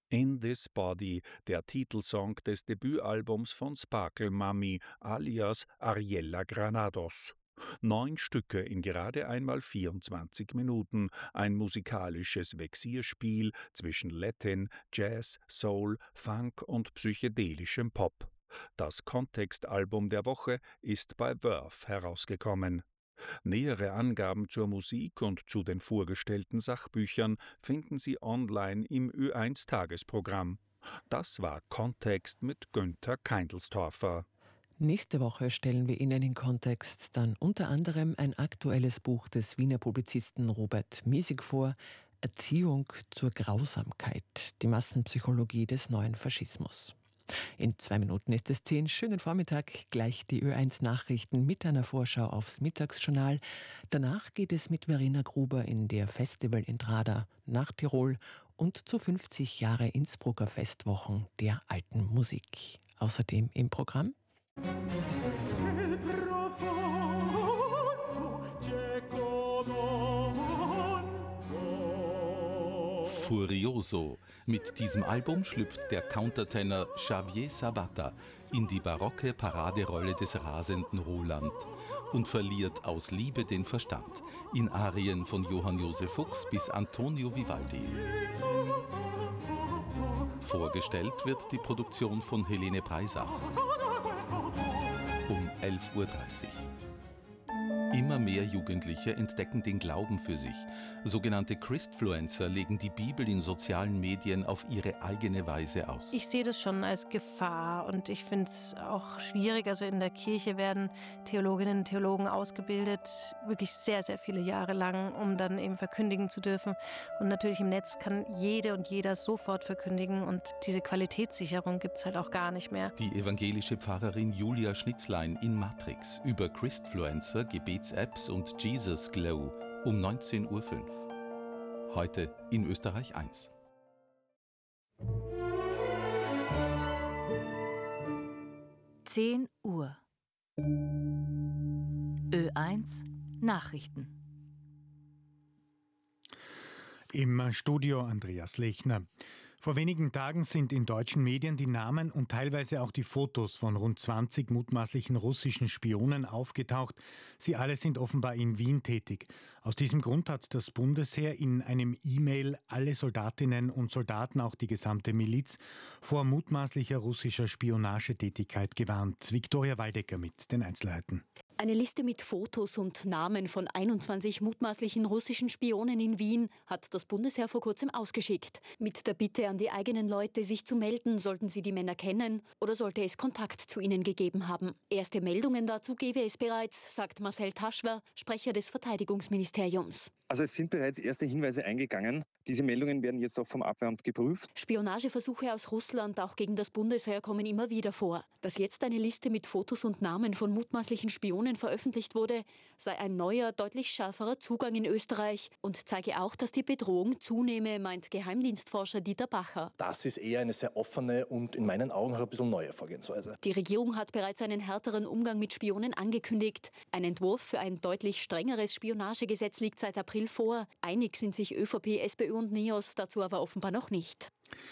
In This Body, der Titelsong des Debütalbums von Sparkle Mami alias Ariella Granados. 9 Stücke in gerade einmal 24 Minuten, ein musikalisches Vexierspiel zwischen Latin, Jazz, Soul, Funk und psychedelischem Pop. Das Kontextalbum der Woche ist bei Verve herausgekommen. Nähere Angaben zur Musik und zu den vorgestellten Sachbüchern finden Sie online im Ö1-Tagesprogramm. Das war Kontext mit Günther Keindelstorfer. Nächste Woche stellen wir Ihnen in Kontext dann unter anderem ein aktuelles Buch des Wiener Publizisten Robert Miesig vor, Erziehung zur Grausamkeit, die Massenpsychologie des neuen Faschismus. In 2 Minuten ist es 10. Schönen Vormittag, gleich die Ö1 Nachrichten mit einer Vorschau aufs Mittagsjournal. Danach geht es mit Verena Gruber in der Festival Entrada nach Tirol und zu 50 Jahre Innsbrucker Festwochen der alten Musik. Außerdem im Programm Furioso. Mit diesem Album schlüpft der Countertenor Xavier Sabata in die barocke Paraderolle des rasenden Roland und verliert aus Liebe den Verstand in Arien von Johann Josef Fuchs bis Antonio Vivaldi. Vorgestellt wird die Produktion von Helene Breisach um 11:30 Uhr. Immer mehr Jugendliche entdecken den Glauben für sich. Sogenannte Christfluencer legen die Bibel in sozialen Medien auf ihre eigene Weise aus. Ich sehe das schon als Gefahr und ich finde es auch schwierig. Also in der Kirche werden Theologinnen und Theologen ausgebildet, wirklich sehr, sehr viele Jahre lang, um dann eben verkündigen zu dürfen. Und natürlich im Netz kann jede und jeder sofort verkündigen und diese Qualitätssicherung gibt es halt auch gar nicht mehr. Die evangelische Pfarrerin Julia Schnitzlein in Matrix über Christfluencer, Gebets-Apps und Jesus Glow um 19:05 Uhr. Heute in Österreich 1. Uhr. Ö1 Nachrichten. Im Studio Andreas Lechner. Vor wenigen Tagen sind in deutschen Medien die Namen und teilweise auch die Fotos von rund 20 mutmaßlichen russischen Spionen aufgetaucht. Sie alle sind offenbar in Wien tätig. Aus diesem Grund hat das Bundesheer in einem E-Mail alle Soldatinnen und Soldaten, auch die gesamte Miliz, vor mutmaßlicher russischer Spionagetätigkeit gewarnt. Viktoria Waldecker mit den Einzelheiten. Eine Liste mit Fotos und Namen von 21 mutmaßlichen russischen Spionen in Wien hat das Bundesheer vor kurzem ausgeschickt. Mit der Bitte an die eigenen Leute, sich zu melden, sollten sie die Männer kennen oder sollte es Kontakt zu ihnen gegeben haben. Erste Meldungen dazu gebe es bereits, sagt Marcel Taschwer, Sprecher des Verteidigungsministeriums. Also es sind bereits erste Hinweise eingegangen. Diese Meldungen werden jetzt auch vom Abwehramt geprüft. Spionageversuche aus Russland, auch gegen das Bundesheer, kommen immer wieder vor. Dass jetzt eine Liste mit Fotos und Namen von mutmaßlichen Spionen veröffentlicht wurde, sei ein neuer, deutlich schärferer Zugang in Österreich und zeige auch, dass die Bedrohung zunehme, meint Geheimdienstforscher Dieter Bacher. Das ist eher eine sehr offene und in meinen Augen auch ein bisschen neue Vorgehensweise. Die Regierung hat bereits einen härteren Umgang mit Spionen angekündigt. Ein Entwurf für ein deutlich strengeres Spionagegesetz liegt seit April vor. Einig sind sich ÖVP, SPÖ und NEOS dazu aber offenbar noch nicht.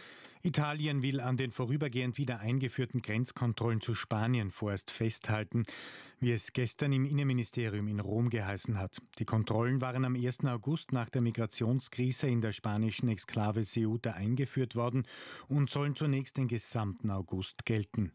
Italien will an den vorübergehend wieder eingeführten Grenzkontrollen zu Spanien vorerst festhalten, wie es gestern im Innenministerium in Rom geheißen hat. Die Kontrollen waren am 1. August nach der Migrationskrise in der spanischen Exklave Ceuta eingeführt worden und sollen zunächst den gesamten August gelten.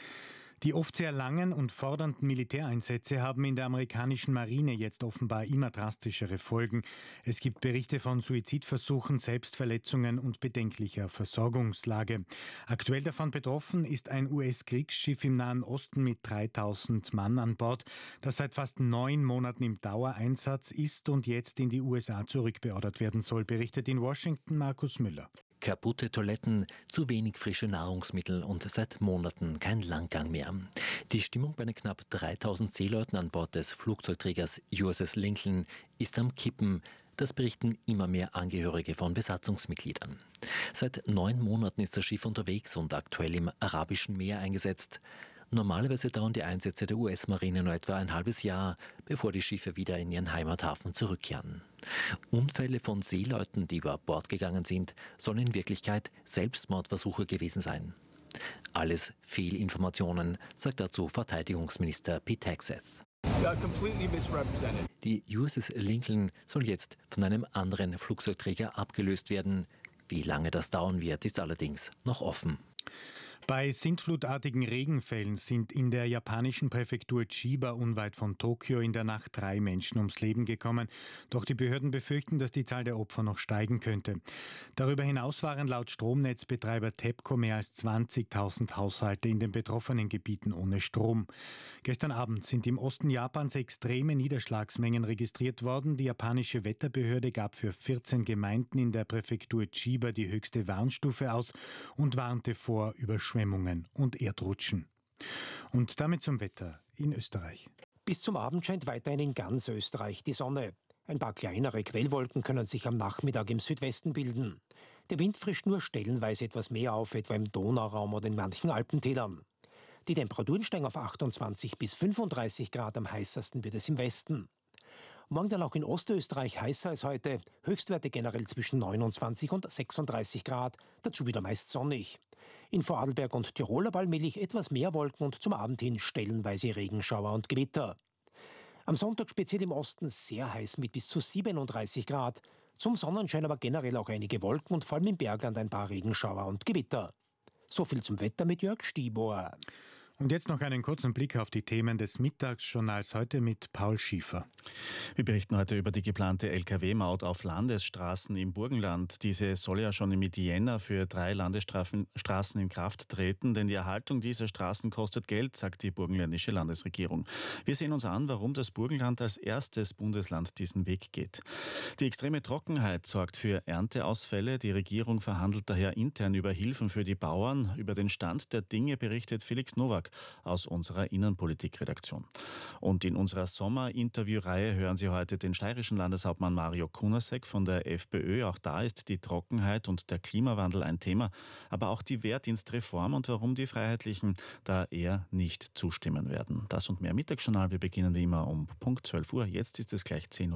Die oft sehr langen und fordernden Militäreinsätze haben in der amerikanischen Marine jetzt offenbar immer drastischere Folgen. Es gibt Berichte von Suizidversuchen, Selbstverletzungen und bedenklicher Versorgungslage. Aktuell davon betroffen ist ein US-Kriegsschiff im Nahen Osten mit 3000 Mann an Bord, das seit fast 9 Monaten im Dauereinsatz ist und jetzt in die USA zurückbeordert werden soll, berichtet in Washington Markus Müller. Kaputte Toiletten, zu wenig frische Nahrungsmittel und seit Monaten kein Langgang mehr. Die Stimmung bei den knapp 3000 Seeleuten an Bord des Flugzeugträgers USS Lincoln ist am Kippen. Das berichten immer mehr Angehörige von Besatzungsmitgliedern. Seit 9 Monaten ist das Schiff unterwegs und aktuell im Arabischen Meer eingesetzt. Normalerweise dauern die Einsätze der US-Marine nur etwa ein halbes Jahr, bevor die Schiffe wieder in ihren Heimathafen zurückkehren. Unfälle von Seeleuten, die über Bord gegangen sind, sollen in Wirklichkeit Selbstmordversuche gewesen sein. Alles Fehlinformationen, sagt dazu Verteidigungsminister Pete Hegseth. Die USS Lincoln soll jetzt von einem anderen Flugzeugträger abgelöst werden. Wie lange das dauern wird, ist allerdings noch offen. Bei sintflutartigen Regenfällen sind in der japanischen Präfektur Chiba unweit von Tokio in der Nacht 3 Menschen ums Leben gekommen. Doch die Behörden befürchten, dass die Zahl der Opfer noch steigen könnte. Darüber hinaus waren laut Stromnetzbetreiber TEPCO mehr als 20.000 Haushalte in den betroffenen Gebieten ohne Strom. Gestern Abend sind im Osten Japans extreme Niederschlagsmengen registriert worden. Die japanische Wetterbehörde gab für 14 Gemeinden in der Präfektur Chiba die höchste Warnstufe aus und warnte vor Überschwemmungen und Erdrutschen. Und damit zum Wetter in Österreich. Bis zum Abend scheint weiterhin in ganz Österreich die Sonne. Ein paar kleinere Quellwolken können sich am Nachmittag im Südwesten bilden. Der Wind frischt nur stellenweise etwas mehr auf, etwa im Donauraum oder in manchen Alpentälern. Die Temperaturen steigen auf 28 bis 35 Grad, am heißesten wird es im Westen. Morgen dann auch in Ostösterreich heißer als heute, Höchstwerte generell zwischen 29 und 36 Grad, dazu wieder meist sonnig. In Vorarlberg und Tirol allmählich etwas mehr Wolken und zum Abend hin stellenweise Regenschauer und Gewitter. Am Sonntag speziell im Osten sehr heiß mit bis zu 37 Grad. Zum Sonnenschein aber generell auch einige Wolken und vor allem im Bergland ein paar Regenschauer und Gewitter. So viel zum Wetter mit Jörg Stieber. Und jetzt noch einen kurzen Blick auf die Themen des Mittagsjournals heute mit Paul Schiefer. Wir berichten heute über die geplante Lkw-Maut auf Landesstraßen im Burgenland. Diese soll ja schon Mitte Jänner für 3 Landesstraßen in Kraft treten, denn die Erhaltung dieser Straßen kostet Geld, sagt die burgenländische Landesregierung. Wir sehen uns an, warum das Burgenland als erstes Bundesland diesen Weg geht. Die extreme Trockenheit sorgt für Ernteausfälle. Die Regierung verhandelt daher intern über Hilfen für die Bauern. Über den Stand der Dinge berichtet Felix Nowak aus unserer Innenpolitikredaktion. Und in unserer Sommerinterviewreihe hören Sie heute den steirischen Landeshauptmann Mario Kunasek von der FPÖ. Auch da ist die Trockenheit und der Klimawandel ein Thema, aber auch die Wehrdienstreform und warum die Freiheitlichen da eher nicht zustimmen werden. Das und mehr Mittagsjournal. Wir beginnen wie immer um Punkt 12 Uhr. Jetzt ist es gleich 10 Uhr.